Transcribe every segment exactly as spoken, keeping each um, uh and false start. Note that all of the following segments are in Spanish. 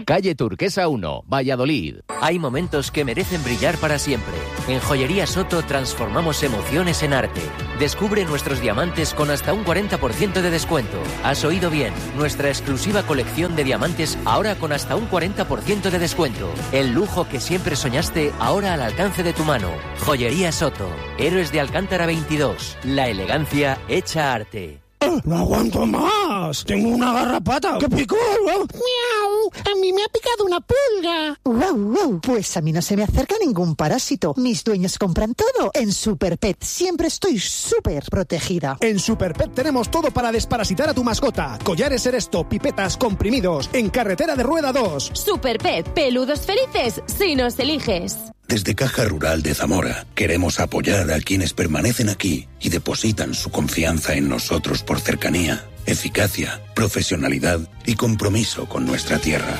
Calle Turquesa uno, Valladolid. Hay momentos que merecen brillar para siempre. En Joyería Soto transformamos emociones en arte. Descubre nuestros diamantes con hasta un cuarenta por ciento de descuento. Has oído bien, nuestra exclusiva colección de diamantes ahora con hasta un cuarenta por ciento de descuento. El lujo que siempre soñaste ahora al alcance de tu mano. Joyería Soto, Héroes de Alcántara veintidós. La elegancia hecha arte. ¡No aguanto más! ¡Tengo una garrapata! ¡Qué picor! ¡Miau! ¡A mí me ha picado una pulga! ¡Wow, wow! Pues a mí no se me acerca ningún parásito. Mis dueños compran todo en Superpet. Siempre estoy súper protegida. En Superpet tenemos todo para desparasitar a tu mascota. Collares Eresto, pipetas, comprimidos. En Carretera de Rueda dos. Superpet, peludos felices si nos eliges. Desde Caja Rural de Zamora queremos apoyar a quienes permanecen aquí y depositan su confianza en nosotros por cercanía, eficacia, profesionalidad y compromiso con nuestra tierra.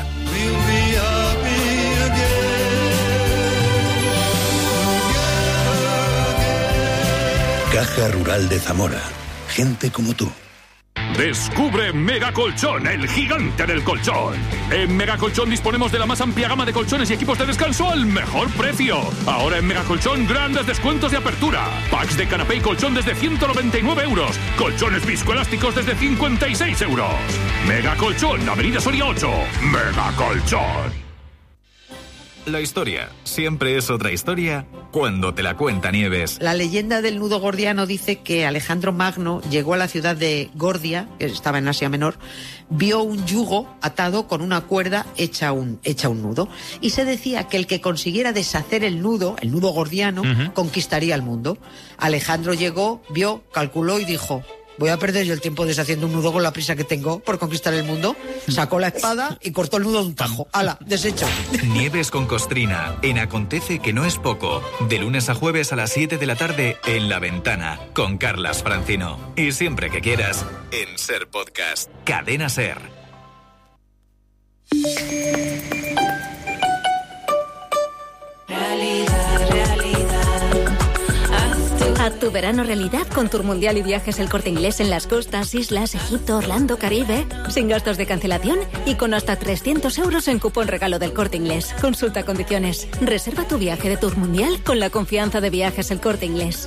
Caja Rural de Zamora. Gente como tú. Descubre Mega Colchón, el gigante del colchón. En Mega Colchón disponemos de la más amplia gama de colchones y equipos de descanso al mejor precio. Ahora en Mega Colchón, grandes descuentos de apertura. Packs de canapé y colchón desde ciento noventa y nueve euros. Colchones viscoelásticos desde cincuenta y seis euros. Mega Colchón, Avenida Soria ocho. Mega Colchón. La historia siempre es otra historia cuando te la cuenta Nieves. La leyenda del nudo gordiano dice que Alejandro Magno llegó a la ciudad de Gordia, que estaba en Asia Menor, vio un yugo atado con una cuerda hecha un, hecha un nudo. Y se decía que el que consiguiera deshacer el nudo, el nudo gordiano, uh-huh. conquistaría el mundo. Alejandro llegó, vio, calculó y dijo: voy a perder yo el tiempo deshaciendo un nudo con la prisa que tengo por conquistar el mundo. Sacó la espada y cortó el nudo de un tajo. ¡Hala! Deshecho. Nieves con Costrina, en Acontece que no es poco. De lunes a jueves a las siete de la tarde en La Ventana, con Carlas Francino. Y siempre que quieras, en Ser Podcast. Cadena Ser. Realidad, realidad. Haz tu verano realidad con Tour Mundial y Viajes El Corte Inglés en las costas, islas, Egipto, Orlando, Caribe, sin gastos de cancelación y con hasta trescientos euros en cupón regalo del Corte Inglés. Consulta condiciones. Reserva tu viaje de Tour Mundial con la confianza de Viajes El Corte Inglés.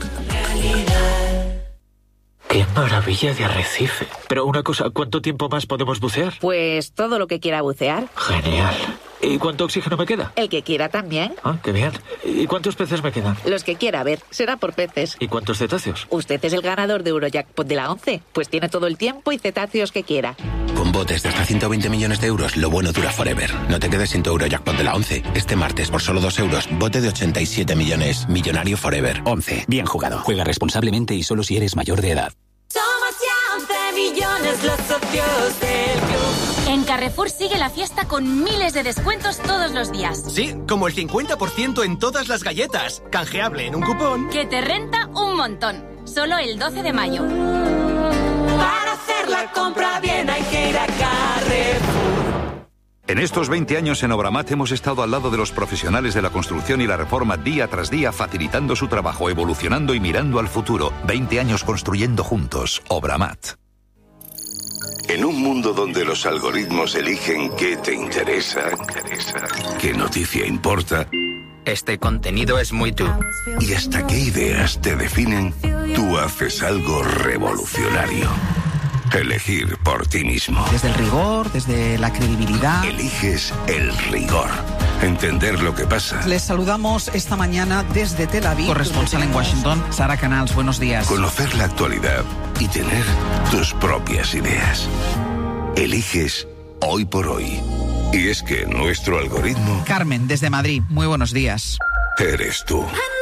¡Qué maravilla de arrecife! Pero una cosa, ¿cuánto tiempo más podemos bucear? Pues todo lo que quiera bucear. Genial. ¿Y cuánto oxígeno me queda? El que quiera también. Ah, qué bien. ¿Y cuántos peces me quedan? Los que quiera, a ver, será por peces. ¿Y cuántos cetáceos? Usted es el ganador de Eurojackpot de la once, pues tiene todo el tiempo y cetáceos que quiera. Con botes de hasta ciento veinte millones de euros, lo bueno dura forever. No te quedes sin tu Eurojackpot de la once. Este martes, por solo dos euros, bote de ochenta y siete millones. Millonario forever. once. Bien jugado. Juega responsablemente y solo si eres mayor de edad. Somos ya once millones los socios del club. En Carrefour sigue la fiesta con miles de descuentos todos los días. Sí, como el cincuenta por ciento en todas las galletas. Canjeable en un cupón. Que te renta un montón. Solo el doce de mayo. Para hacer la compra bien hay que ir a Carrefour. En estos veinte años en Obramat hemos estado al lado de los profesionales de la construcción y la reforma día tras día, facilitando su trabajo, evolucionando y mirando al futuro. veinte años construyendo juntos. Obramat. En un mundo donde los algoritmos eligen qué te interesa, qué noticia importa, este contenido es muy tú. y hasta qué ideas te definen, tú haces algo revolucionario. Elegir por ti mismo. Desde el rigor, desde la credibilidad. Eliges el rigor. Entender lo que pasa. Les saludamos esta mañana desde Tel Aviv. Corresponsal en Washington, Sara Canals, buenos días. Conocer la actualidad y tener tus propias ideas. Eliges hoy por hoy. Y es que nuestro algoritmo... Carmen, desde Madrid, muy buenos días. Eres tú.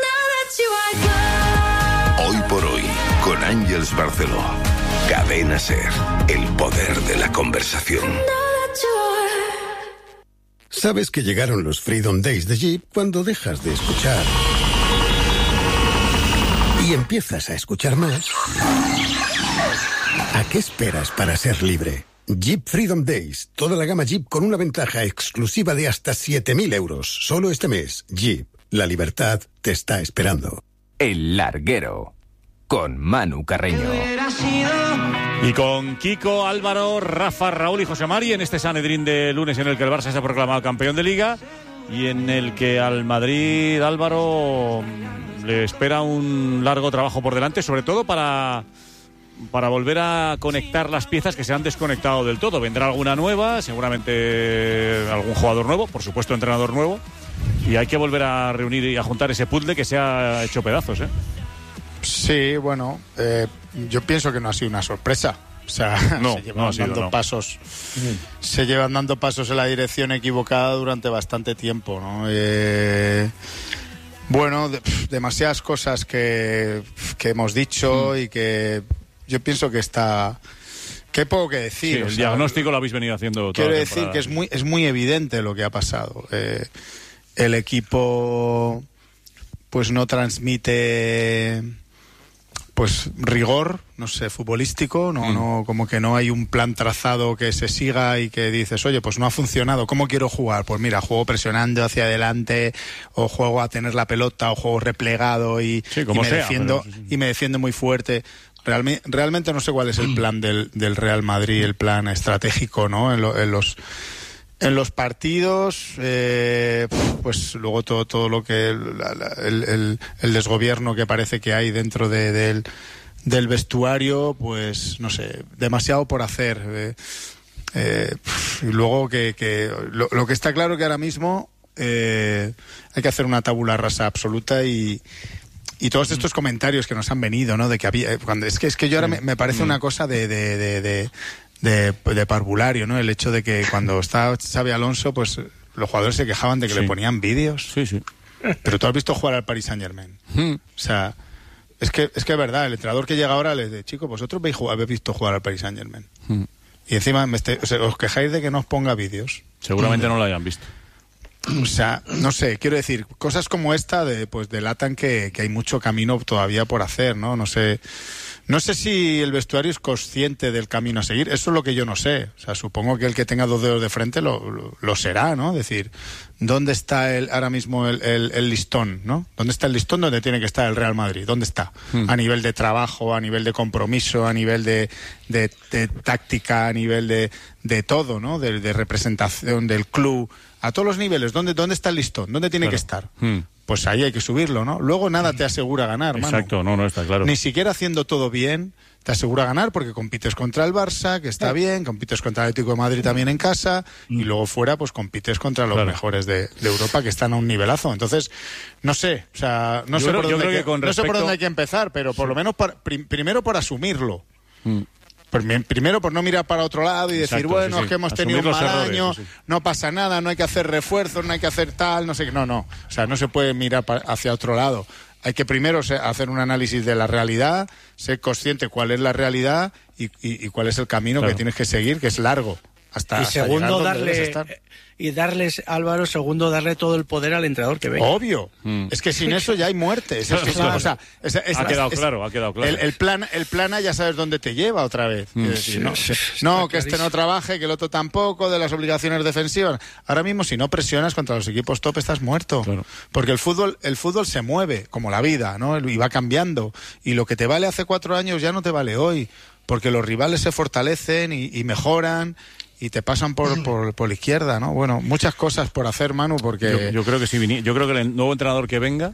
Hoy por hoy, con Ángeles Barceló. Cadena Ser, el poder de la conversación. Sabes que llegaron los Freedom Days de Jeep cuando dejas de escuchar y empiezas a escuchar más. ¿A qué esperas para ser libre? Jeep Freedom Days, toda la gama Jeep con una ventaja exclusiva de hasta siete mil euros. Solo este mes, Jeep, la libertad te está esperando. El Larguero. con Manu Carreño. Y con Kiko, Álvaro, Rafa, Raúl y José Mari en este Sanedrín de lunes en el que el Barça se ha proclamado campeón de Liga y en el que al Madrid, Álvaro, le espera un largo trabajo por delante, sobre todo para, para volver a conectar las piezas que se han desconectado del todo. Vendrá alguna nueva, seguramente algún jugador nuevo, por supuesto entrenador nuevo, y hay que volver a reunir y a juntar ese puzzle que se ha hecho pedazos, ¿eh? Sí, bueno, eh, yo pienso que no ha sido una sorpresa. O sea, no, se llevan no sido, dando no. pasos, mm. se llevan dando pasos en la dirección equivocada durante bastante tiempo, ¿no? Eh, bueno, de, pf, demasiadas cosas que, que hemos dicho mm. y que yo pienso que está, que hay poco que decir. Sí, o el sea, diagnóstico lo habéis venido haciendo. Quiero toda la decir que es muy, es muy evidente lo que ha pasado. Eh, el equipo, pues no transmite, pues rigor, no sé, futbolístico, no, mm. no, como que no hay un plan trazado que se siga y que dices, oye, pues no ha funcionado, ¿cómo quiero jugar? Pues mira, juego presionando hacia adelante, o juego a tener la pelota, o juego replegado y, sí, como y me sea, defiendo, pero... y me defiendo muy fuerte. Realmente, realmente no sé cuál es el plan del, del Real Madrid, el plan estratégico, ¿no? En, lo, en los En los partidos, eh, pues luego todo todo lo que el, el, el, el desgobierno que parece que hay dentro de, del, del vestuario, pues no sé, demasiado por hacer. Eh, eh, y luego que, que lo, lo que está claro que ahora mismo eh, hay que hacer una tabula rasa absoluta y y todos estos comentarios que nos han venido, ¿no? De que había, cuando es que es que yo ahora me, me parece una cosa de de, de, de De, de parvulario, ¿no? El hecho de que cuando estaba Xabi Alonso, pues los jugadores se quejaban de que sí. le ponían vídeos. Sí, sí. Pero tú has visto jugar al Paris Saint-Germain. Mm. O sea, es que es que es verdad, el entrenador que llega ahora le dice, chicos, vosotros habéis visto jugar al Paris Saint-Germain. Mm. Y encima me este, o sea, os quejáis de que no os ponga vídeos. Seguramente mm. no lo hayan visto. O sea, no sé, quiero decir, cosas como esta de, pues delatan que, que hay mucho camino todavía por hacer, ¿no? No sé... No sé si el vestuario es consciente del camino a seguir, eso es lo que yo no sé. O sea, supongo que el que tenga dos dedos de frente lo, lo, lo será, ¿no? Es decir, ¿dónde está el, ahora mismo el, el, el listón, ¿no? ¿Dónde está el listón donde tiene que estar el Real Madrid? ¿Dónde está? Hmm. A nivel de trabajo, a nivel de compromiso, a nivel de, de, de táctica, a nivel de, de todo, ¿no? De, de representación del club, a todos los niveles. ¿Dónde, dónde está el listón? ¿Dónde tiene claro. que estar? Hmm. Pues ahí hay que subirlo, ¿no? Luego nada te asegura ganar, Manu. Exacto, no, no, está claro. Ni siquiera haciendo todo bien te asegura ganar porque compites contra el Barça, que está bien, compites contra el Atlético de Madrid también en casa y luego fuera pues compites contra los claro. mejores de, de Europa que están a un nivelazo. Entonces, no sé, o sea, no, sé, creo, por dónde, que que, con no respecto... sé por dónde hay que empezar, pero por lo menos por, prim, primero por asumirlo. Mm. Primero por no mirar para otro lado y decir, Exacto, bueno, sí, sí. es que hemos Asumir tenido un mal errores, año, sí, sí. no pasa nada, no hay que hacer refuerzos, no hay que hacer tal, no sé qué. No, no. O sea, no se puede mirar hacia otro lado. Hay que primero hacer un análisis de la realidad, ser consciente cuál es la realidad y, y, y cuál es el camino claro. que tienes que seguir, que es largo. Hasta, y hasta segundo, darle... Y darles, Álvaro, segundo, darle todo el poder al entrenador que venga. Obvio. Mm. Es que sin eso ya hay muerte. Es, es, es, claro. o sea, es, es, ha quedado es, claro, ha quedado claro. El, el, plan, el plana ya sabes dónde te lleva otra vez. Mm. Decir, no, sí, no que este no trabaje, que el otro tampoco, de las obligaciones defensivas. Ahora mismo, si no presionas contra los equipos top, estás muerto. Claro. Porque el fútbol, el fútbol se mueve, como la vida, ¿no? Y va cambiando. Y lo que te vale hace cuatro años ya no te vale hoy. Porque los rivales se fortalecen y, y mejoran. Y te pasan por, por, por la izquierda, ¿no? Bueno, muchas cosas por hacer, Manu, porque... Yo, yo creo que sí, yo creo que el nuevo entrenador que venga,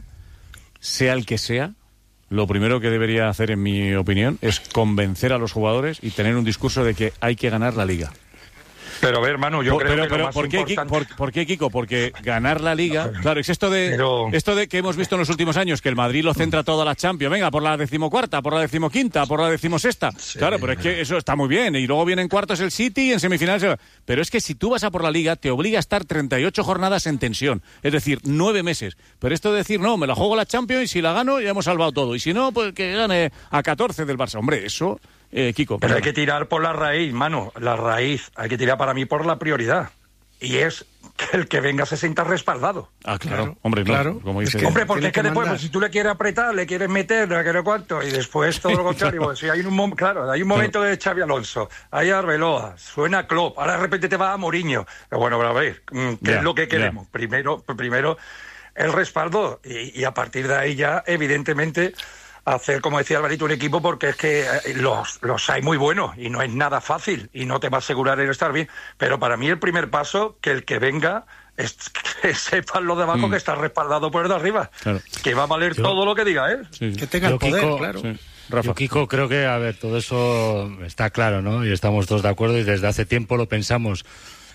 sea el que sea, lo primero que debería hacer, en mi opinión, es convencer a los jugadores y tener un discurso de que hay que ganar la Liga. Pero a ver, Manu, yo por, creo pero, que pero, lo más ¿por qué, importante... por, ¿por qué, Kiko? Porque ganar la Liga... Claro, es esto de pero... esto de que hemos visto en los últimos años, que el Madrid lo centra toda la Champions. Venga, por la decimocuarta, por la decimoquinta, por la decimosexta. Sí, claro, pero es que eso está muy bien. Y luego viene en cuartos el City y en semifinales... Pero es que si tú vas a por la Liga, te obliga a estar treinta y ocho jornadas en tensión. Es decir, nueve meses. Pero esto de decir, no, me la juego la Champions y si la gano ya hemos salvado todo. Y si no, pues que gane a catorce del Barça. Hombre, eso... Eh, Kiko. Pero perdón. Hay que tirar por la raíz, Manu. La raíz. Hay que tirar para mí por la prioridad. Y es que el que venga se sienta respaldado. Ah, claro, claro hombre, claro. No, como dice, es que, hombre, porque es que después, pues, si tú le quieres apretar, le quieres meter, no quiero cuánto, y después todo lo contrario. Claro. Pues, si hay un mom- claro, hay un momento claro. de Xabi Alonso, hay Arbeloa, suena Klopp, ahora de repente te va a Mourinho. Pero bueno, pero a ver, ¿qué yeah, es lo que queremos? Yeah. Primero, primero el respaldo, y, y a partir de ahí ya, evidentemente, hacer, como decía Alvarito, un equipo, porque es que los, los hay muy buenos y no es nada fácil y no te va a asegurar el estar bien. Pero para mí el primer paso, que el que venga, es que sepan los de abajo mm. que está respaldado por el de arriba. Claro. Que va a valer Yo, todo lo que diga él. Sí. Que tenga Yo, el poder, Kiko, claro. Sí. Yo, Kiko, creo que, a ver, todo eso está claro, ¿no? Y estamos todos de acuerdo y desde hace tiempo lo pensamos.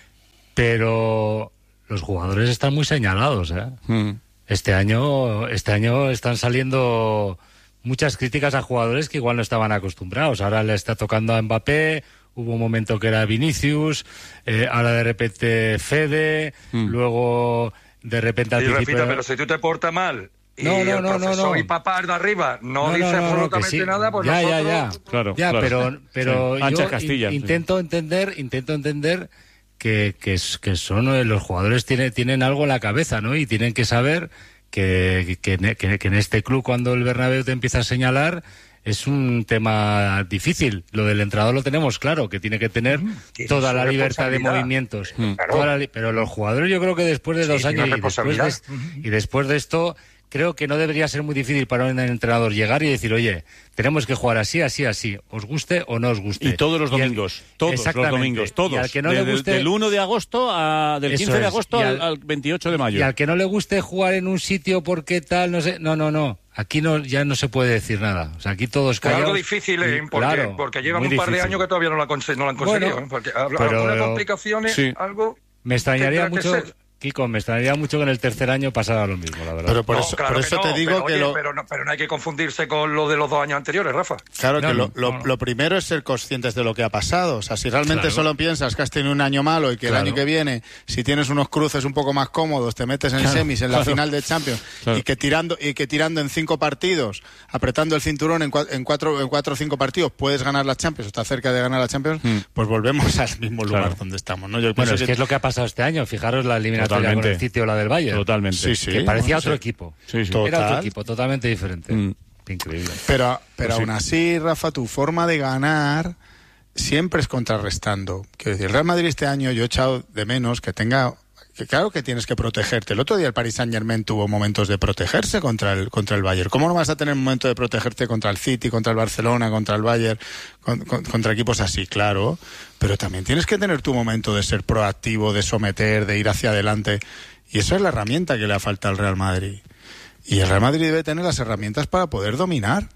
Pero los jugadores están muy señalados, ¿eh? Mm. Este año, este año están saliendo muchas críticas a jugadores que igual no estaban acostumbrados. Ahora le está tocando a Mbappé, hubo un momento que era Vinicius, eh, ahora de repente Fede, mm. luego de repente... Y repita, pero si tú te portas mal... Y no, no, el no, profesor no, no. y papá de arriba no, no dice no, no, absolutamente sí. nada, pues ya, nosotros... Ya, ya, claro, ya. claro. Pero, pero sí. Ancha yo Castilla, in, sí. intento entender, intento entender que, que, que son los jugadores tienen, tienen algo en la cabeza, ¿no? Y tienen que saber que, que, que, que en este club, cuando el Bernabéu te empieza a señalar, es un tema difícil. Lo del entrenador lo tenemos claro, que tiene que tener mm, toda la libertad de movimientos. Mm. Claro. Toda la, pero los jugadores, yo creo que después de dos sí, años y después de, uh-huh. y después de esto... Creo que no debería ser muy difícil para un entrenador llegar y decir, oye, tenemos que jugar así, así, así, os guste o no os guste. Y todos los domingos, el, todos los domingos, todos. Y al que no de, le guste, del uno de agosto a, del quince de agosto al, al veintiocho de mayo. Y al que no le guste jugar en un sitio porque tal, no sé, no, no, no. Aquí no, ya no se puede decir nada. O sea, aquí todos callados. Es algo difícil, ¿eh? Porque, claro, porque llevan un par difícil. de años que todavía no lo han, no lo han conseguido. Bueno, ¿eh? Porque pero, algunas complicaciones, sí. algo... Me extrañaría mucho... Kiko, me extrañaría mucho que en el tercer año pasara lo mismo, la verdad. Pero por no, eso, claro por eso no, te digo pero, que oye, lo... pero, no, pero no hay que confundirse con lo de los dos años anteriores, Rafa. Claro no, que no, lo, lo, no. lo primero es ser conscientes de lo que ha pasado. O sea, si realmente claro. solo piensas que has tenido un año malo y que claro. el año que viene, si tienes unos cruces un poco más cómodos, te metes en claro, semis, en la claro. final de Champions, claro. y que tirando y que tirando en cinco partidos, apretando el cinturón en, cua- en cuatro en cuatro o cinco partidos, puedes ganar la Champions, o estás cerca de ganar la Champions, mm. pues volvemos al mismo lugar claro. donde estamos, ¿no? Yo bueno, es que... que es lo que ha pasado este año. Fijaros la eliminatoria con el City o la del Bayern. Totalmente. Sí, sí, que parecía bueno, otro sí. equipo. Sí, sí. Era otro equipo, totalmente diferente. Mm. Increíble. Pero, pero pues aún sí. así, Rafa, tu forma de ganar siempre es contrarrestando. Quiero decir, el Real Madrid este año yo he echado de menos que tenga... Que claro que tienes que protegerte. El otro día el Paris Saint-Germain tuvo momentos de protegerse contra el contra el Bayern. ¿Cómo no vas a tener un momento de protegerte contra el City, contra el Barcelona, contra el Bayern, con, con, contra equipos así? Claro. Pero también tienes que tener tu momento de ser proactivo, de someter, de ir hacia adelante. Y esa es la herramienta que le falta al Real Madrid. Y el Real Madrid debe tener las herramientas para poder dominar.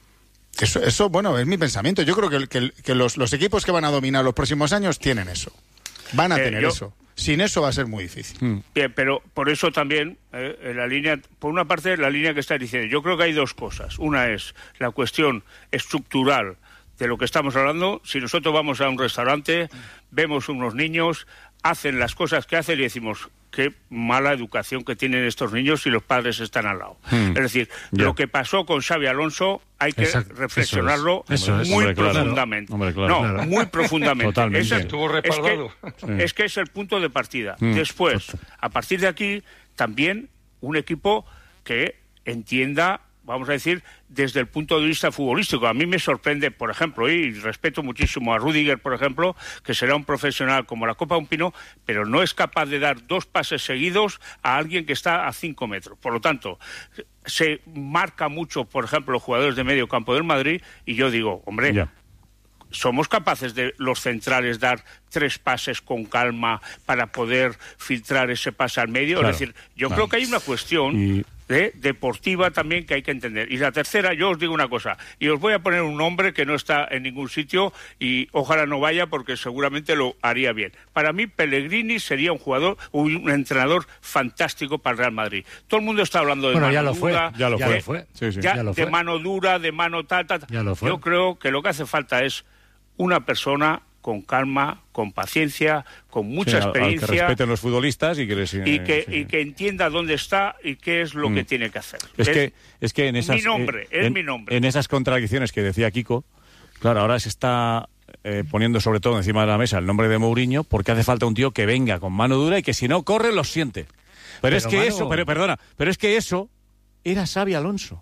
Eso, eso bueno, es mi pensamiento. Yo creo que, que, que los, los equipos que van a dominar los próximos años tienen eso. Van a eh, tener yo... eso. Sin eso va a ser muy difícil. Mm. Bien, pero por eso también, eh, en la línea, por una parte, la línea que está diciendo, yo creo que hay dos cosas. Una es la cuestión estructural de lo que estamos hablando. Si nosotros vamos a un restaurante, vemos unos niños, hacen las cosas que hacen y decimos, qué mala educación que tienen estos niños si los padres están al lado. Hmm. Es decir, yeah. lo que pasó con Xabi Alonso hay que Exacto. reflexionarlo eso es. Eso muy es. profundamente. Hombre, claro. No, claro. muy profundamente. Totalmente. Ese, Estuvo respaldado. Es que, sí. es que es el punto de partida. Hmm. Después, a partir de aquí, también un equipo que entienda, vamos a decir, desde el punto de vista futbolístico. A mí me sorprende, por ejemplo, y respeto muchísimo a Rüdiger, por ejemplo, que será un profesional como la Copa de un Pino, pero no es capaz de dar dos pases seguidos a alguien que está a cinco metros. Por lo tanto, se marca mucho, por ejemplo, los jugadores de medio campo del Madrid, y yo digo, hombre... Yeah. ¿Somos capaces de los centrales dar tres pases con calma para poder filtrar ese pase al medio? Claro, es decir, yo claro. creo que hay una cuestión y... de deportiva también que hay que entender. Y la tercera, yo os digo una cosa, y os voy a poner un nombre que no está en ningún sitio y ojalá no vaya porque seguramente lo haría bien. Para mí, Pellegrini sería un jugador, un entrenador fantástico para el Real Madrid. Todo el mundo está hablando de bueno, mano ya lo dura. Fue, ya lo ya fue. De, fue. Sí, sí. Ya, ya lo de fue. mano dura, de mano tal, tal. Ya lo fue. Yo creo que lo que hace falta es una persona con calma, con paciencia, con mucha sí, experiencia. Al que respeten los futbolistas y que les, y que, sí. y que entienda dónde está y qué es lo mm. que tiene que hacer. Es, es que es que en esas mi nombre, eh, es en, mi nombre. En esas contradicciones que decía Kiko, claro, ahora se está eh, poniendo sobre todo encima de la mesa el nombre de Mourinho porque hace falta un tío que venga con mano dura y que si no corre los siente. Pero, pero es que mano... eso, pero, perdona, pero es que eso era Xabi Alonso.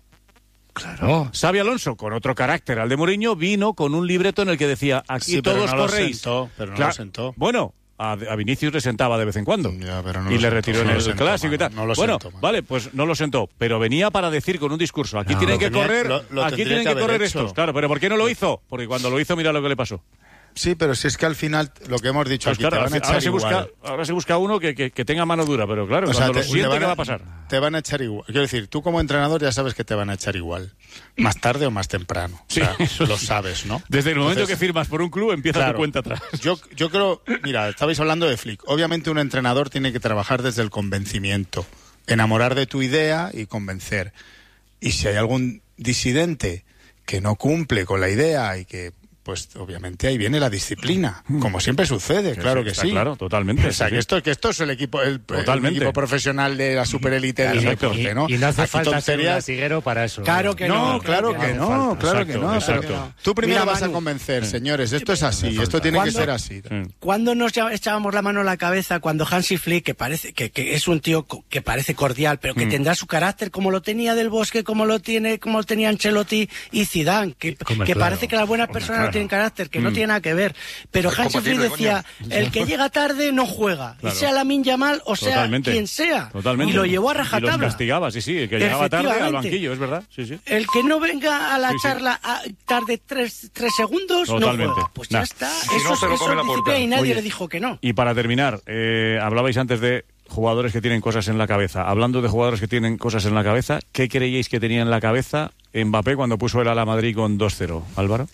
Claro. Xabi Alonso, con otro carácter al de Mourinho, vino con un libreto en el que decía, aquí sí, todos pero no corréis. Lo sentó, pero no claro. lo sentó. Bueno, a, a Vinicius le sentaba de vez en cuando. Ya, pero no y lo le sentó, retiró no en lo el sentó, clásico y mano, tal. no lo bueno, sentó, mano. vale, pues no lo sentó, pero venía para decir con un discurso, aquí No, tienen lo que tenía- correr, lo- lo aquí tendría tienen que que haber correr hecho. estos. Claro, pero ¿por qué no lo hizo? Porque cuando lo hizo, mira lo que le pasó. Sí, pero si es que al final, lo que hemos dicho Pues aquí, claro, te van a ahora, echar ahora se busca, igual. ahora se busca uno que, que, que tenga mano dura, pero claro, O sea, cuando te- lo siente, te van ¿qué a- va a pasar? Te van a echar igual. Quiero decir, tú como entrenador ya sabes que te van a echar igual. Más tarde o más temprano. Sí, o sea, eso lo sí. sabes, ¿no? Desde el momento Entonces, que firmas por un club, empieza claro, tu cuenta atrás. Yo, yo creo, mira, estabais hablando de Flick. Obviamente un entrenador tiene que trabajar desde el convencimiento. Enamorar de tu idea y convencer. Y si hay algún disidente que no cumple con la idea y que, pues obviamente ahí viene la disciplina, como siempre sucede, Que claro sí, que está sí. claro, totalmente, O sea, sí, que sí. esto, que esto es el equipo, el, el Totalmente. equipo profesional de la superélite del Exacto. deporte, ¿no? Y, y no hace Aquí falta ser un tonterías- latiguero para eso. Claro que no. No, claro que hace no, falta. claro Exacto, que no. exacto. Pero tú primero Mira, vas a Manu. convencer, señores, esto es así, esto tiene que ¿Cuándo- ser así. Cuando nos ya- echábamos la mano a la cabeza cuando Hansi Flick, que parece que, que es un tío co- que parece cordial, pero que Mm. tendrá su carácter como lo tenía Del Bosque, como lo tiene, como lo tenía Ancelotti y Zidane, que, Hombre, que claro. parece que las buenas personas claro. no tienen carácter, que Mm. no tiene nada que ver. Pero Es Hansi Flick compatible, decía, el que llega tarde no juega, Claro. y sea Lamine Yamal o sea Totalmente. quien sea. Totalmente. Y lo llevó a Y los rajatabla. castigaba, sí, sí, el que llegaba tarde al Efectivamente. banquillo, es verdad. Sí, sí. El que no venga a la Sí, sí. charla a- tarde tres, tres segundos Totalmente. no juega. Pues Nah. ya está. Si no, Eso, se lo eso come es la disciplina puerta. y nadie Oye, le dijo que no. Y para terminar, eh, hablabais antes de jugadores que tienen cosas en la cabeza. Hablando de jugadores que tienen cosas en la cabeza, ¿qué creíais que tenía en la cabeza Mbappé cuando puso el Ala Madrid con dos cero? Álvaro.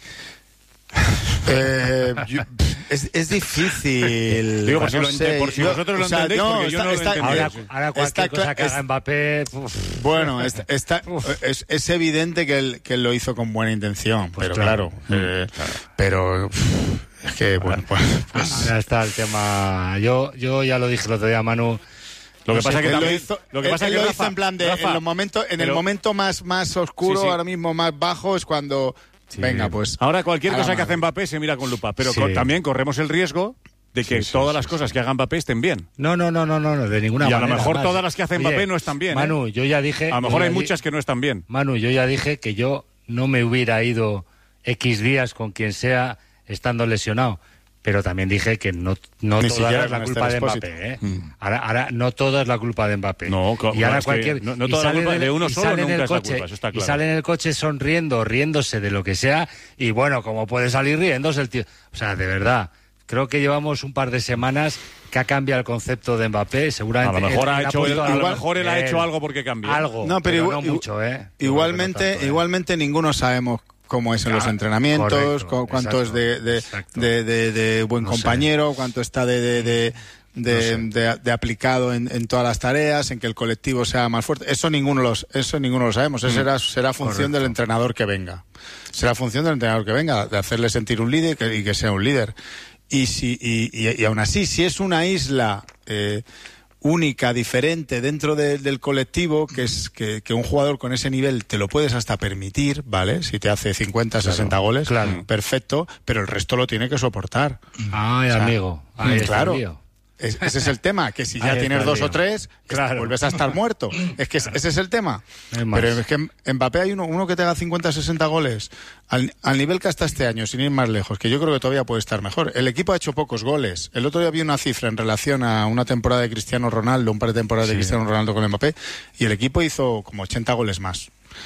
Eh, yo- es, es difícil. Digo, por si no lo ente- sé, por si yo- vosotros lo o sea, entendéis, porque yo está- no lo está- entendí. Ahora, Sí. ahora cualquier Está cosa cla- que haga es- Mbappé... uf. Bueno, está, está- es, es evidente que él, que él lo hizo con buena intención, Pues pero claro. claro, eh, pero uf, es que, bueno, pues... pues- Ahora está el tema. Yo, yo ya lo dije el otro día, Manu. Lo que no pasa sé, es que él también, lo hizo, lo que él- pasa él es que lo Rafa, hizo en plan de Rafa, en los momentos, en el pero- momento más más oscuro, Sí, sí. ahora mismo más bajo es cuando venga, pues Ahora cualquier a la cosa que madre. hace Mbappé se mira con lupa, pero Sí. co- también corremos el riesgo de que Sí, sí, todas sí, las cosas que haga Mbappé estén bien. No, no, no, no, no, no, de ninguna Y a manera. lo mejor además. todas las que hace Mbappé Oye, no están bien. ¿eh? Manu, yo ya dije. A lo yo mejor ya hay di- muchas que no están bien. Manu, yo ya dije que yo no me hubiera ido X días con quien sea estando lesionado. Pero también dije que no, no Ni toda siquiera es la con culpa Esther de Expósito. Mbappé. ¿eh? Mm. Ahora, ahora no toda es la culpa de Mbappé. No, co- y ahora es que cualquier. no- no y toda la sale culpa del- de uno y solo sale en nunca el es la coche, culpa, eso está Y claro. sale en el coche sonriendo, riéndose de lo que sea. Y bueno, como puede salir riéndose el tío. O sea, de verdad. Creo que llevamos un par de semanas que ha cambiado el concepto de Mbappé. Seguramente. A lo mejor él- ha él hecho puesto él, a lo algo- mejor él ha hecho algo porque cambió. Algo. No, pero pero igual- no mucho, ¿eh? Igualmente, Yo creo que no tanto, ¿eh? igualmente ninguno sabemos cómo es en los Ah, entrenamientos, correcto, cu- cuánto exacto, es de, de, exacto. de, de- de buen No sé. compañero, cuánto está de, de, de, de, de- de aplicado en, en todas las tareas, en que el colectivo sea más fuerte. Eso ninguno los, eso ninguno lo sabemos. Eso será, será función Correcto. del entrenador que venga. Será función del entrenador que venga, de hacerle sentir un líder y que, y que sea un líder. Y si y, y, y aún así, si es una isla eh, única, diferente dentro de- del colectivo, que es que, que un jugador con ese nivel te lo puedes hasta permitir, ¿vale? Si te hace cincuenta, sesenta goles, claro. perfecto, pero el resto lo tiene que soportar. Ay, O sea, amigo. Ahí está claro. el lío. Es- ese es el tema, que si ya Ahí tienes está el dos lío. o tres, Claro. vuelves a estar muerto. Es que es- ese es el tema. No hay más. Pero es que en Mbappé hay uno, uno que te haga cincuenta, sesenta goles al, al nivel que hasta este año, sin ir más lejos, que yo creo que todavía puede estar mejor. El equipo ha hecho pocos goles. El otro día vi una cifra en relación a una temporada de Cristiano Ronaldo, un par de temporadas de Sí. Cristiano Ronaldo con Mbappé, y el equipo hizo como ochenta goles más.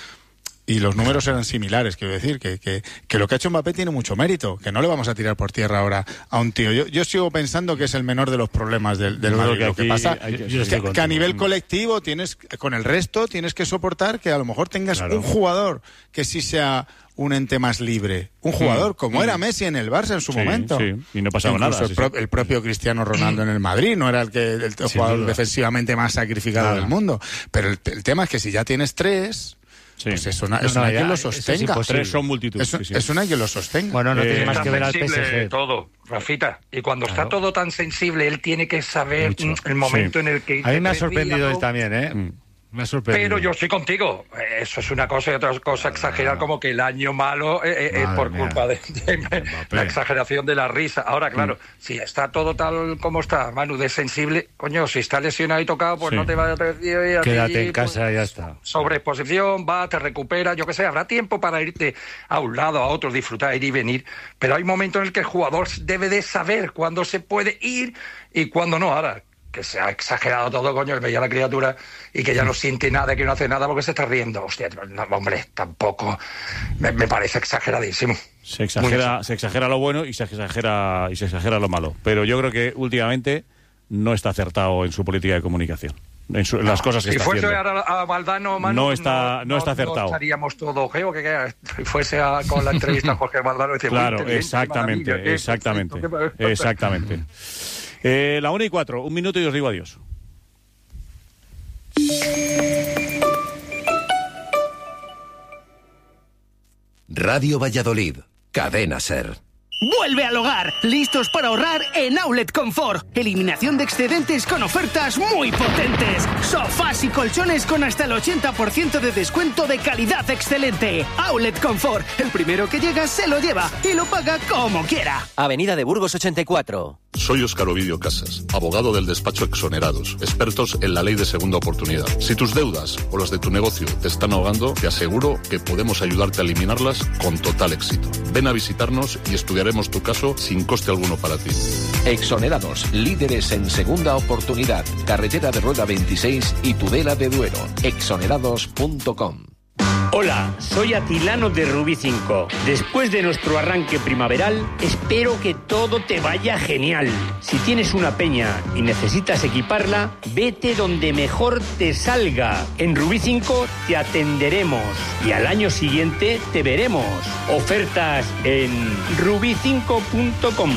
Y los números eran similares, quiero decir, que, que, que lo que ha hecho Mbappé tiene mucho mérito, que no le vamos a tirar por tierra ahora a un tío. Yo, yo sigo pensando que es el menor de los problemas del, del Yo creo Madrid. que Lo que aquí pasa hay que- yo estoy que, que a contigo. nivel colectivo tienes, con el resto, tienes que soportar que a lo mejor tengas Claro. un jugador que sí sea un ente más libre. Un jugador como mm. era Messi en el Barça en su Sí, momento. sí, y no pasaba Incluso nada, El, sí, pro- sí. el propio Cristiano Ronaldo en el Madrid no era el, que, el jugador duda. defensivamente más sacrificado Nada. del mundo. Pero el, el tema es que si ya tienes tres... Sí. Pues eso no, No, eso no no, hay ya, quien lo eso es sostenga. imposible. Tres son multitud. Eso, sí, sí. eso no hay quien lo sostenga. Bueno, no Eh, tiene más Está que ver al P sensible S G. todo, Rafita. Y cuando Claro. está todo tan sensible, él tiene que saber Mucho. mm, el momento Sí. en el que... A mí me ha intervenir, sorprendido él algo. también, ¿eh? Mm. Me ha sorprendido. Pero yo estoy contigo. Eso es una cosa y otra cosa exagerar, como que el año malo eh, eh, es por mía. culpa de, de la exageración de la risa. Ahora, claro, mm. si está todo tal como está, Manu, de sensible, coño, si está lesionado y tocado, pues sí. no te vayas a decir... Quédate en casa pues, y ya está. Sobreexposición, va, te recupera, yo qué sé, habrá tiempo para irte a un lado, a otro, disfrutar, ir y venir, pero hay momentos en el que el jugador debe de saber cuándo se puede ir y cuándo no. Ahora, que se ha exagerado todo, coño, que veía a la criatura y que ya no siente nada, que no hace nada porque se está riendo. Hostia, no, hombre, tampoco me, me parece exageradísimo. Se exagera, se exagera lo bueno y se exagera y se exagera lo malo. Pero yo creo que últimamente no está acertado en su política de comunicación. En, su, en las cosas que si está fuese haciendo. ahora a Valdano, Manu, no está, no, no está acertado. No estaríamos todos, ¿qué? que, que si fuese a, con la entrevista a Jorge Valdano. Decir, claro, exactamente, exactamente, exactamente. Eh, la una y cuatro, un minuto y os digo adiós. Radio Valladolid, Cadena Ser. ¡Vuelve al hogar! ¡Listos para ahorrar en Outlet Confort! Eliminación de excedentes con ofertas muy potentes. Sofás y colchones con hasta el ochenta por ciento de descuento de calidad excelente. Outlet Confort. El primero que llega se lo lleva y lo paga como quiera. Avenida de Burgos ochenta y cuatro. Soy Óscar Ovidio Casas, abogado del despacho Exonerados, expertos en la ley de segunda oportunidad. Si tus deudas o las de tu negocio te están ahogando, te aseguro que podemos ayudarte a eliminarlas con total éxito. Ven a visitarnos y estudiaremos tu caso sin coste alguno para ti. Exonerados, líderes en segunda oportunidad. Carretera de Rueda veintiséis y Tudela de Duero. exonerados punto com. Hola, soy Atilano de Rubí cinco. Después de nuestro arranque primaveral, espero que todo te vaya genial. Si tienes una peña y necesitas equiparla, vete donde mejor te salga. En Rubí cinco te atenderemos y al año siguiente te veremos. Ofertas en rubí cinco punto com.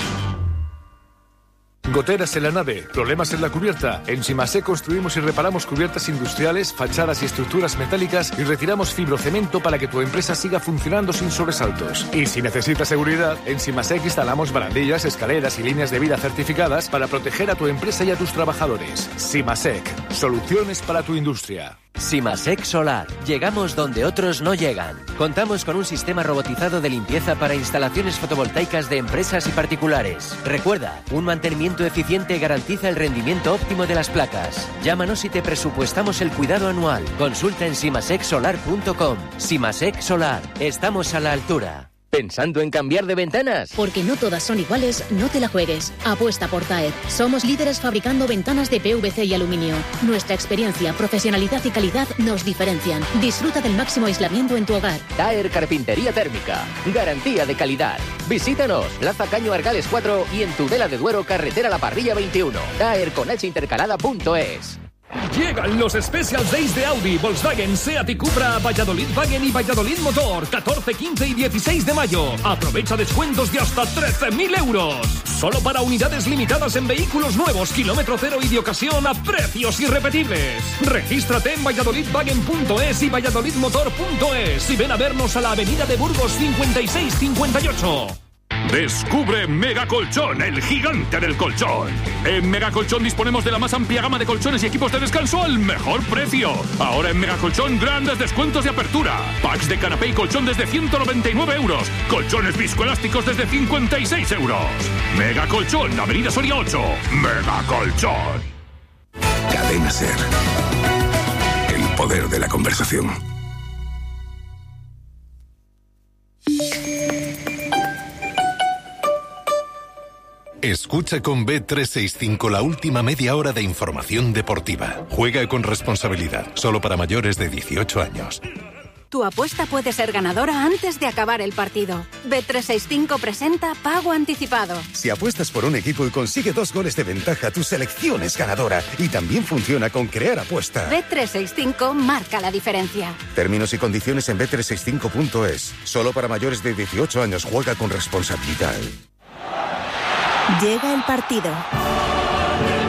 Goteras en la nave, problemas en la cubierta. En Simasec construimos y reparamos cubiertas industriales, fachadas y estructuras metálicas y retiramos fibrocemento para que tu empresa siga funcionando sin sobresaltos. Y si necesitas seguridad, en Simasec instalamos barandillas, escaleras y líneas de vida certificadas para proteger a tu empresa y a tus trabajadores. Simasec, soluciones para tu industria. Simasec Solar. Llegamos donde otros no llegan. Contamos con un sistema robotizado de limpieza para instalaciones fotovoltaicas de empresas y particulares. Recuerda, un mantenimiento eficiente garantiza el rendimiento óptimo de las placas. Llámanos y te presupuestamos el cuidado anual. Consulta en simasec solar punto com. Simasec Solar. Estamos a la altura. ¿Pensando en cambiar de ventanas? Porque no todas son iguales, no te la juegues. Apuesta por Taer. Somos líderes fabricando ventanas de P V C y aluminio. Nuestra experiencia, profesionalidad y calidad nos diferencian. Disfruta del máximo aislamiento en tu hogar. Taer Carpintería Térmica. Garantía de calidad. Visítanos, Plaza Caño Argales cuatro y en Tudela de Duero, Carretera La Parrilla veintiuno. Taer con H intercalada punto es. Llegan los Special Days de Audi, Volkswagen, Seat y Cupra, Valladolid Wagen y Valladolid Motor, catorce, quince y dieciséis de mayo. Aprovecha descuentos de hasta trece mil euros. Solo para unidades limitadas en vehículos nuevos, kilómetro cero y de ocasión a precios irrepetibles. Regístrate en valladolid wagen punto es y valladolid motor punto es y ven a vernos a la avenida de Burgos cincuenta y seis cincuenta y ocho. Descubre Mega Colchón, el gigante del colchón. En Mega Colchón disponemos de la más amplia gama de colchones y equipos de descanso al mejor precio. Ahora en Mega Colchón, grandes descuentos de apertura. Packs de canapé y colchón desde ciento noventa y nueve euros. Colchones viscoelásticos desde cincuenta y seis euros. Mega Colchón, Avenida Soria ocho. Mega Colchón. Cadena Ser. El poder de la conversación. Escucha con B trescientos sesenta y cinco la última media hora de información deportiva. Juega con responsabilidad, solo para mayores de dieciocho años. Tu apuesta puede ser ganadora antes de acabar el partido. B trescientos sesenta y cinco presenta Pago Anticipado. Si apuestas por un equipo y consigue dos goles de ventaja, tu selección es ganadora. Y también funciona con Crear Apuesta. B trescientos sesenta y cinco marca la diferencia. Términos y condiciones en B trescientos sesenta y cinco punto es. Solo para mayores de dieciocho años. Juega con responsabilidad. Llega el partido.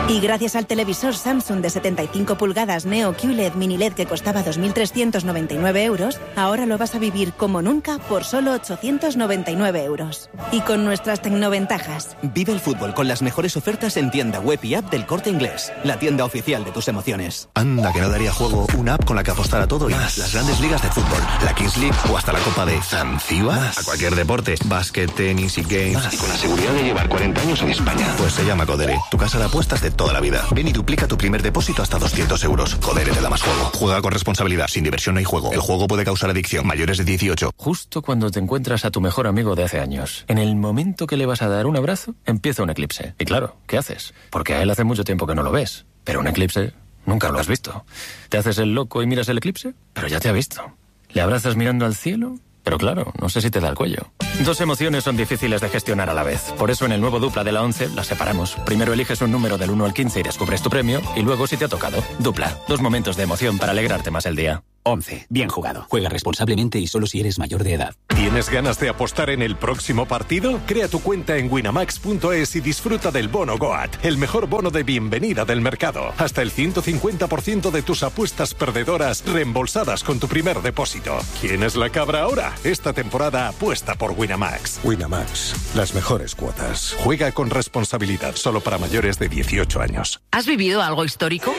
Y gracias al televisor Samsung de setenta y cinco pulgadas Neo Q L E D Mini L E D que costaba dos mil trescientos noventa y nueve euros, ahora lo vas a vivir como nunca por solo ochocientos noventa y nueve euros. Y con nuestras tecnoventajas. Vive el fútbol con las mejores ofertas en tienda web y app del Corte Inglés, la tienda oficial de tus emociones. Anda, que no daría juego una app con la que apostar a todo y más. Las grandes ligas de fútbol, la Kings League o hasta la Copa de Zanzíbar. A cualquier deporte, básquet, tenis y games. Más. Y con la seguridad de llevar cuarenta años en España. Pues se llama Codere, tu casa de apuestas de toda la vida. Ven y duplica tu primer depósito hasta doscientos euros. Codere te da más juego. Juega con responsabilidad. Sin diversión no hay juego. El juego puede causar adicción. Mayores de dieciocho. Justo cuando te encuentras a tu mejor amigo de hace años. En el momento que le vas a dar un abrazo, empieza un eclipse. Y claro, ¿qué haces? Porque a él hace mucho tiempo que no lo ves. Pero un eclipse nunca lo has visto. ¿Te haces el loco y miras el eclipse? Pero ya te ha visto. ¿Le abrazas mirando al cielo? Pero claro, no sé si te da el cuello. Dos emociones son difíciles de gestionar a la vez. Por eso en el nuevo Dupla de la once las separamos. Primero eliges un número del uno al quince y descubres tu premio. Y luego si te ha tocado. Dupla. Dos momentos de emoción para alegrarte más el día. once. Bien jugado. Juega responsablemente y solo si eres mayor de edad. ¿Tienes ganas de apostar en el próximo partido? Crea tu cuenta en winamax punto es y disfruta del bono Goat, el mejor bono de bienvenida del mercado. Hasta el ciento cincuenta por ciento de tus apuestas perdedoras reembolsadas con tu primer depósito. ¿Quién es la cabra ahora? Esta temporada apuesta por Winamax. Winamax, las mejores cuotas. Juega con responsabilidad, solo para mayores de dieciocho años. ¿Has vivido algo histórico?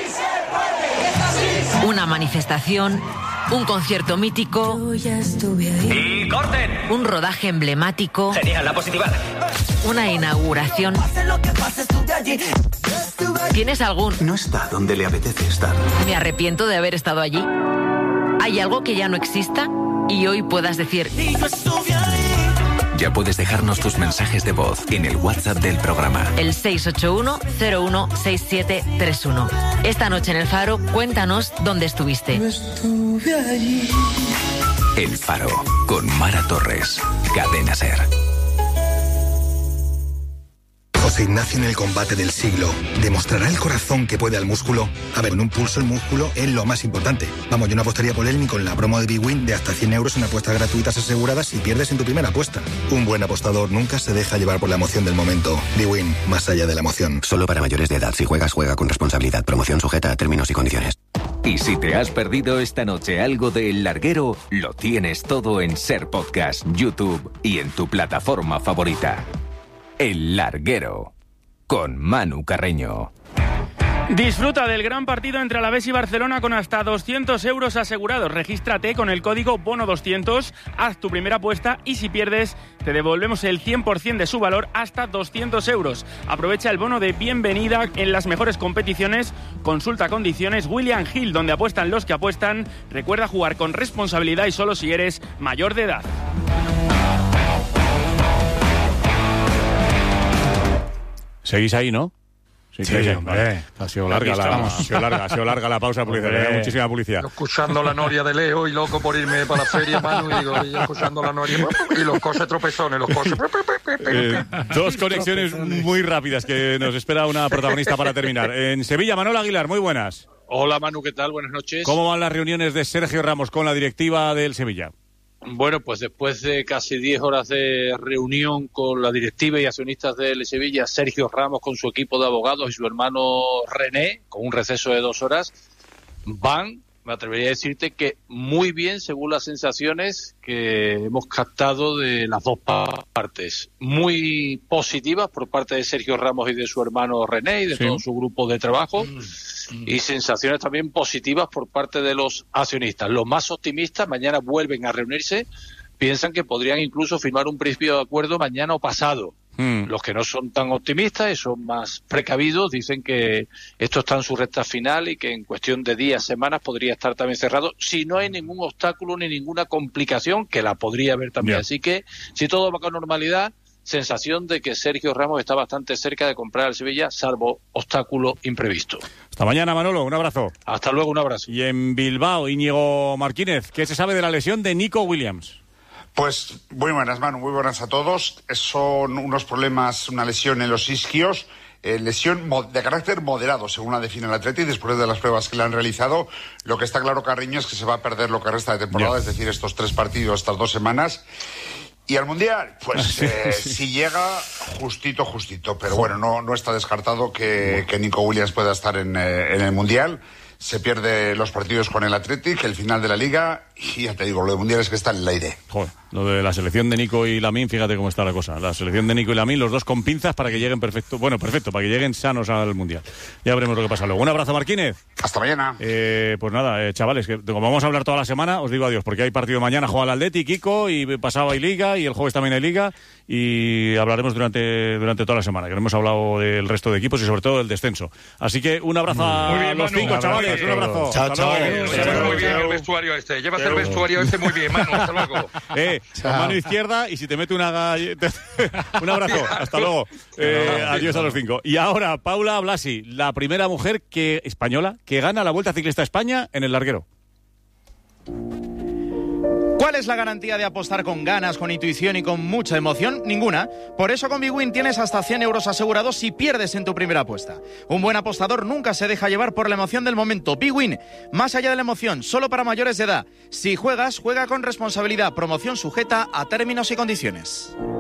Una manifestación, un concierto mítico. ¡Y corten! Un rodaje emblemático. Genial, la positividad. Una inauguración. ¿Tienes algún? No está donde le apetece estar. Me arrepiento de haber estado allí. ¿Hay algo que ya no exista? Y hoy puedas decir... Ya puedes dejarnos tus mensajes de voz en el WhatsApp del programa. El seis ocho uno cero uno seis siete tres uno. Esta noche en El Faro, cuéntanos dónde estuviste. El Faro, con Mara Torres. Cadena SER. José Ignacio en el combate del siglo. ¿Demostrará el corazón que puede al músculo? A ver, en un pulso el músculo es lo más importante. Vamos, yo no apostaría por él ni con la promo de BWin de hasta cien euros en apuestas gratuitas aseguradas si pierdes en tu primera apuesta. Un buen apostador nunca se deja llevar por la emoción del momento. BWin, más allá de la emoción. Solo para mayores de edad. Si juegas, juega con responsabilidad. Promoción sujeta a términos y condiciones. Y si te has perdido esta noche algo de El Larguero, lo tienes todo en SER Podcast, YouTube y en tu plataforma favorita. El Larguero, con Manu Carreño. Disfruta del gran partido entre Alavés y Barcelona con hasta doscientos euros asegurados. Regístrate con el código bono doscientos, haz tu primera apuesta y si pierdes te devolvemos el cien por ciento de su valor hasta doscientos euros. Aprovecha el bono de bienvenida en las mejores competiciones. Consulta condiciones. William Hill, donde apuestan los que apuestan. Recuerda jugar con responsabilidad y solo si eres mayor de edad. Seguís ahí, ¿no? Sí, sí, sí, hombre. Vale. Ha sido larga la, ha sido larga, ha sido larga la pausa publicitaria, hay muchísima publicidad. Yo escuchando la noria de Leo y loco por irme para la feria, Manu, y digo, y escuchando la noria y los coches tropezones, los coches... Eh, dos conexiones muy rápidas que nos espera una protagonista para terminar. En Sevilla, Manuel Aguilar, muy buenas. Hola Manu, ¿qué tal? Buenas noches. ¿Cómo van las reuniones de Sergio Ramos con la directiva del Sevilla? Bueno, pues después de casi diez horas de reunión con la directiva y accionistas del Sevilla, Sergio Ramos con su equipo de abogados y su hermano René, con un receso de dos horas, van, me atrevería a decirte que muy bien según las sensaciones que hemos captado de las dos partes. Muy positivas por parte de Sergio Ramos y de su hermano René y de sí. todo su grupo de trabajo. Mm. Y sensaciones también positivas por parte de los accionistas. Los más optimistas mañana vuelven a reunirse, piensan que podrían incluso firmar un principio de acuerdo mañana o pasado. Mm. Los que no son tan optimistas y son más precavidos dicen que esto está en su recta final y que en cuestión de días, semanas podría estar también cerrado si no hay ningún obstáculo ni ninguna complicación, que la podría haber también. Yeah. Así que si todo va con normalidad, sensación de que Sergio Ramos está bastante cerca de comprar al Sevilla, salvo obstáculo imprevisto. Hasta mañana, Manolo, un abrazo. Hasta luego, un abrazo. Y en Bilbao, Íñigo Martínez, ¿qué se sabe de la lesión de Nico Williams? Pues muy buenas, Manu, muy buenas a todos. Son unos problemas, una lesión en los isquios, eh, lesión de carácter moderado, según la define el Atleti, después de las pruebas que le han realizado. Lo que está claro, Carriño, es que se va a perder lo que resta de temporada, yeah. es decir, estos tres partidos, estas dos semanas. Y al Mundial, pues eh, si llega, justito, justito. Pero bueno, no, no está descartado que, que Nico Williams pueda estar en, eh, en el Mundial. Se pierde los partidos con el Athletic, el final de la Liga, y ya te digo, lo de Mundial es que está en el aire. Joder, lo de la selección de Nico y Lamine, fíjate cómo está la cosa. La selección de Nico y Lamine, los dos con pinzas para que lleguen perfecto, bueno, perfecto, para que lleguen sanos al Mundial. Ya veremos lo que pasa luego. Un abrazo, Marquínez. Hasta mañana. Eh, pues nada, eh, chavales, que como vamos a hablar toda la semana, os digo adiós, porque hay partido mañana, juega el Atleti, Kiko, y pasado hay Liga, y el jueves también hay Liga, y hablaremos durante, durante toda la semana, que no hemos hablado del resto de equipos y sobre todo del descenso. Así que un abrazo a bien, los Manu, cinco, chavales, un abrazo. Chao, Hasta chao. luego. Llévate muy bien el vestuario este. Llévate el vestuario este muy bien, Manu. Hasta luego. Eh, con mano izquierda y si te mete una galleta... Un abrazo. Hasta luego. Eh, adiós a los cinco. Y ahora, Paula Blasi, la primera mujer que española que gana la Vuelta Ciclista a España en el larguero. ¿Cuál es la garantía de apostar con ganas, con intuición y con mucha emoción? Ninguna. Por eso con BWIN tienes hasta cien euros asegurados si pierdes en tu primera apuesta. Un buen apostador nunca se deja llevar por la emoción del momento. BWIN, más allá de la emoción, solo para mayores de edad. Si juegas, juega con responsabilidad. Promoción sujeta a términos y condiciones.